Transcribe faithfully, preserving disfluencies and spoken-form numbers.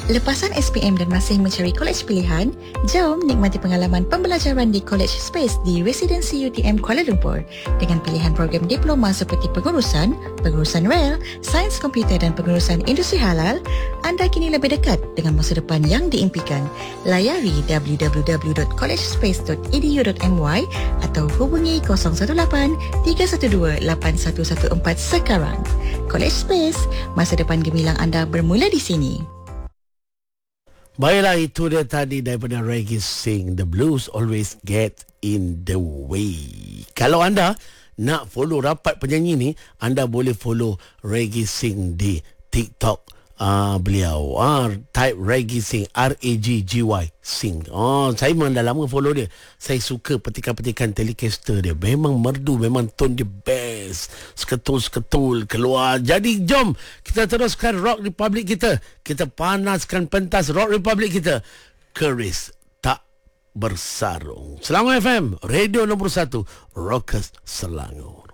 Lepasan S P M dan masih mencari kolej pilihan? Jom nikmati pengalaman pembelajaran di College Space di Residency U T M Kuala Lumpur. Dengan pilihan program diploma seperti pengurusan, pengurusan rel, sains komputer dan pengurusan industri halal, anda kini lebih dekat dengan masa depan yang diimpikan. Layari w w w dot college space dot e d u dot m y atau hubungi kosong satu lapan tiga satu dua lapan satu satu empat sekarang. College Space, masa depan gemilang anda bermula di sini. Baiklah, itu dia tadi daripada Reggie Sing. The blues always get in the way. Kalau anda nak follow rapat penyanyi ni, anda boleh follow Reggie Sing di TikTok uh, beliau. Uh, type Reggie Sing, R A G G Y Sing. Oh, saya memang dah lama follow dia. Saya suka petikan-petikan Telecaster dia. Memang merdu, memang tone dia best. Seketul-seketul keluar. Jadi jom kita teruskan Rock Republic kita. Kita panaskan pentas Rock Republic kita. Keris tak bersarung. Selangor F M, radio nombor satu, Rockers Selangor.